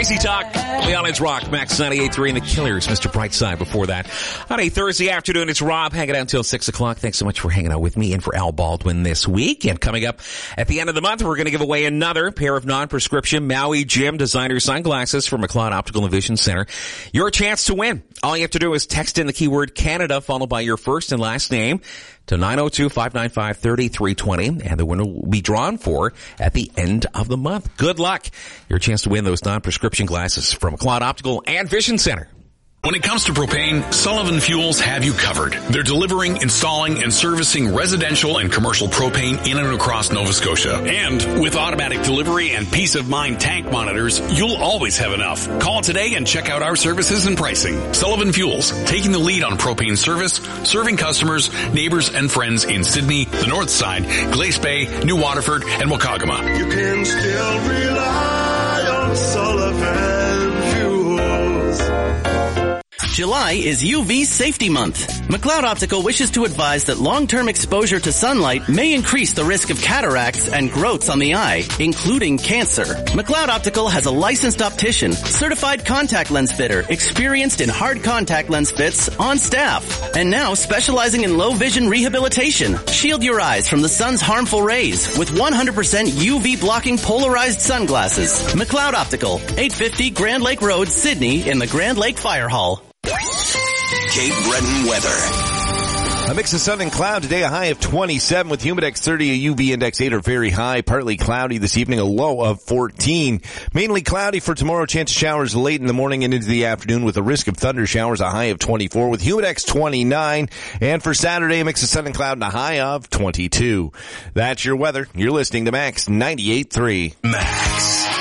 Easy Talk, Leonard's Rock, Max 98.3 and the Killers, Mr. Brightside before that. On a Thursday afternoon, it's Rob hanging out until 6 o'clock. Thanks so much for hanging out with me and for Al Baldwin this week. And coming up at the end of the month, we're going to give away another pair of non-prescription Maui Jim designer sunglasses from McLeod Optical and Vision Center. Your chance to win. All you have to do is text in the keyword Canada followed by your first and last name to 902-595-3320, and the winner will be drawn for at the end of the month. Good luck. Your chance to win those non-prescription glasses from McLeod Optical and Vision Center. When it comes to propane, Sullivan Fuels have you covered. They're delivering, installing, and servicing residential and commercial propane in and across Nova Scotia. And with automatic delivery and peace of mind tank monitors, you'll always have enough. Call today and check out our services and pricing. Sullivan Fuels, taking the lead on propane service, serving customers, neighbors, and friends in Sydney, the North Side, Glace Bay, New Waterford, and Wakagama. You can still rely on Sullivan Fuels. July is UV Safety Month. McLeod Optical wishes to advise that long-term exposure to sunlight may increase the risk of cataracts and growths on the eye, including cancer. McLeod Optical has a licensed optician, certified contact lens fitter, experienced in hard contact lens fits, on staff, and now specializing in low vision rehabilitation. Shield your eyes from the sun's harmful rays with 100% UV blocking polarized sunglasses. McLeod Optical, 850 Grand Lake Road, Sydney, in the Grand Lake Fire Hall. Cape Breton weather. A mix of sun and cloud today, a high of 27 with Humidex 30, a UV index 8 or very high. Partly cloudy this evening, a low of 14. Mainly cloudy for tomorrow, chance of showers late in the morning and into the afternoon with a risk of thunder showers, a high of 24 with Humidex 29. And for Saturday, a mix of sun and cloud and a high of 22. That's your weather. You're listening to Max 98.3. Max.